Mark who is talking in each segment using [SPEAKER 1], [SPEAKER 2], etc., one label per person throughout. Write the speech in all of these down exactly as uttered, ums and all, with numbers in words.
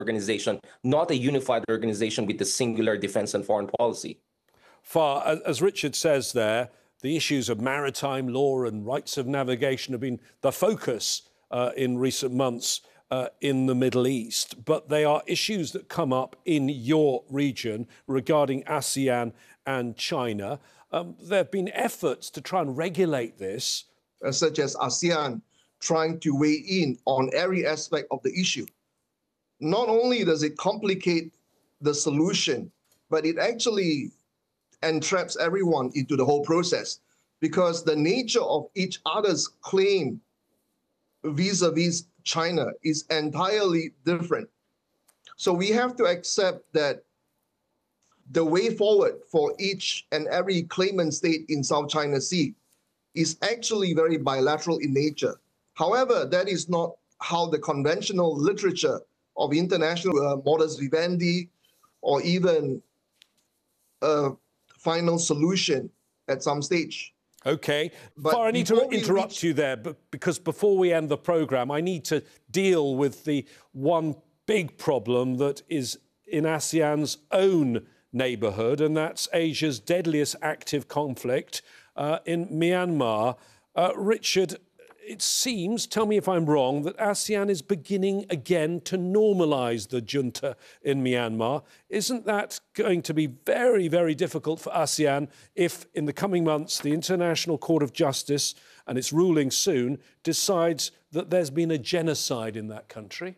[SPEAKER 1] organization, not a unified organization with a singular defense and foreign policy.
[SPEAKER 2] Far, as Richard says there, the issues of maritime law and rights of navigation have been the focus uh, in recent months uh, in the Middle East. But they are issues that come up in your region regarding ASEAN and China. Um, there have been efforts to try and regulate this.
[SPEAKER 3] Uh, such as ASEAN trying to weigh in on every aspect of the issue. Not only does it complicate the solution, but it actually entraps everyone into the whole process, because the nature of each other's claim vis-a-vis China is entirely different. So we have to accept that the way forward for each and every claimant state in South China Sea is actually very bilateral in nature. However, that is not how the conventional literature of international uh, modus vivendi or even a final solution at some stage.
[SPEAKER 2] OK. Far, I need to interrupt reach... you there, but because before we end the programme, I need to deal with the one big problem that is in ASEAN's own neighbourhood, and that's Asia's deadliest active conflict uh, in Myanmar. Uh, Richard, it seems, tell me if I'm wrong, that ASEAN is beginning again to normalise the junta in Myanmar. Isn't that going to be very, very difficult for ASEAN if, in the coming months, the International Court of Justice, and its ruling soon, decides that there's been a genocide in that country?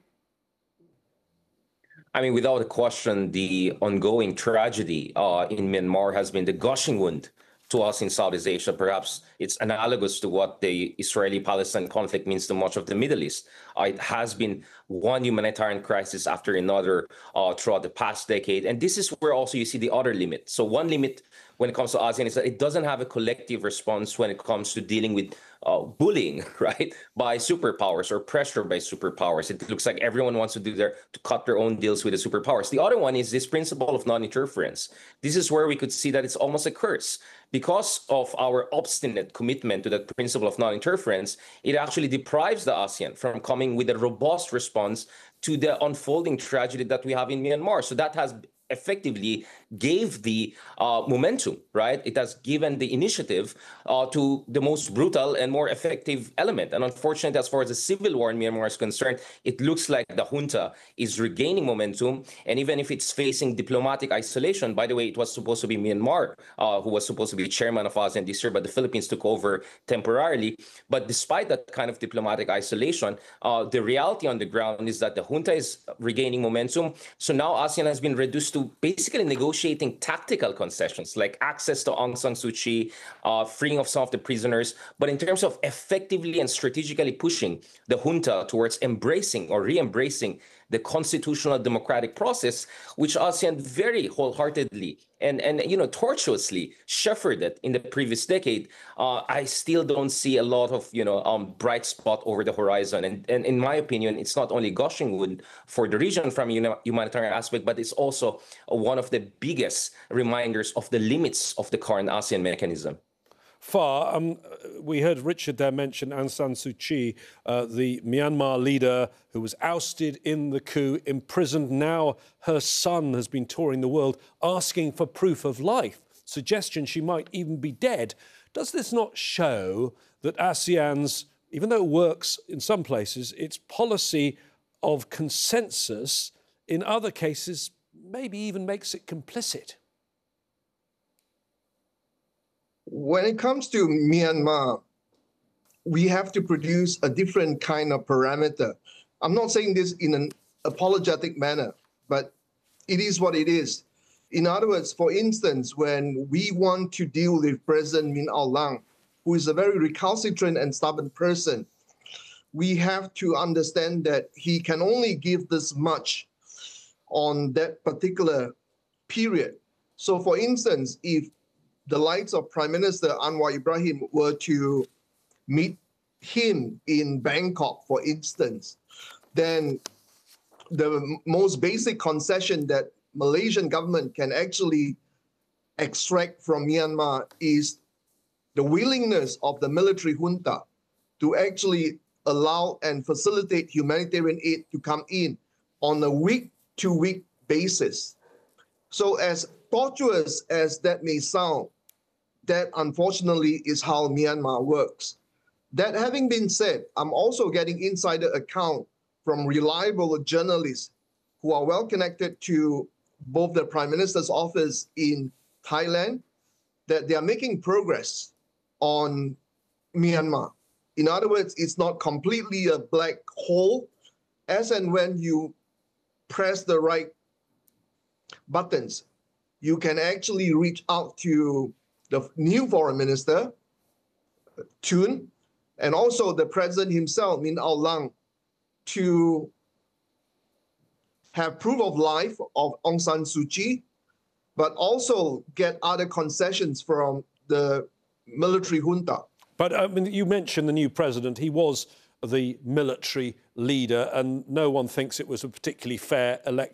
[SPEAKER 1] I mean, without a question, the ongoing tragedy uh, in Myanmar has been the gushing wound to us in Southeast Asia. Perhaps it's analogous to what the Israeli-Palestine conflict means to much of the Middle East. Uh, it has been one humanitarian crisis after another uh, throughout the past decade. And this is where also you see the other limit. So one limit when it comes to ASEAN is that it doesn't have a collective response when it comes to dealing with uh, bullying, right, by superpowers or pressure by superpowers. It looks like everyone wants to do their to cut their own deals with the superpowers. The other one is this principle of non-interference. This is where we could see that it's almost a curse. Because of our obstinate commitment to that principle of non-interference, it actually deprives the ASEAN from coming with a robust response to the unfolding tragedy that we have in Myanmar. So that has effectively gave the uh, momentum, right? It has given the initiative uh, to the most brutal and more effective element. And unfortunately, as far as the civil war in Myanmar is concerned, it looks like the junta is regaining momentum. And even if it's facing diplomatic isolation, by the way, it was supposed to be Myanmar uh, who was supposed to be chairman of ASEAN this year, but the Philippines took over temporarily. But despite that kind of diplomatic isolation, uh, the reality on the ground is that the junta is regaining momentum. So now ASEAN has been reduced to basically negotiating tactical concessions like access to Aung San Suu Kyi, uh, freeing of some of the prisoners. But in terms of effectively and strategically pushing the junta towards embracing or re-embracing the constitutional democratic process, which ASEAN very wholeheartedly and, and you know, tortuously shepherded in the previous decade, uh, I still don't see a lot of, you know, um, bright spot over the horizon. And, and in my opinion, it's not only gushing wood for the region from a humanitarian aspect, but it's also one of the biggest reminders of the limits of the current ASEAN mechanism.
[SPEAKER 2] Far, um, we heard Richard there mention Aung San Suu Kyi, uh, the Myanmar leader who was ousted in the coup, imprisoned. Now her son has been touring the world asking for proof of life, suggestion she might even be dead. Does this not show that ASEAN's, even though it works in some places, its policy of consensus in other cases maybe even makes it complicit?
[SPEAKER 3] When it comes to Myanmar, we have to produce a different kind of parameter. I'm not saying this in an apologetic manner, but it is what it is. In other words, for instance, when we want to deal with President Min Aung Hlaing, who is a very recalcitrant and stubborn person, we have to understand that he can only give this much on that particular period. So, for instance, if the likes of Prime Minister Anwar Ibrahim were to meet him in Bangkok, for instance, then the most basic concession that Malaysian government can actually extract from Myanmar is the willingness of the military junta to actually allow and facilitate humanitarian aid to come in on a week two-week basis. So as tortuous as that may sound, that unfortunately is how Myanmar works. That having been said, I'm also getting insider account from reliable journalists who are well connected to both the Prime Minister's office in Thailand, that they are making progress on Myanmar. In other words, it's not completely a black hole. As and when you press the right buttons, you can actually reach out to the new foreign minister, Thun, and also the president himself, Min Aung Hlaing, to have proof of life of Aung San Suu Kyi, but also get other concessions from the military junta.
[SPEAKER 2] But I mean, you mentioned the new president. He was the military leader, and no one thinks it was a particularly fair election.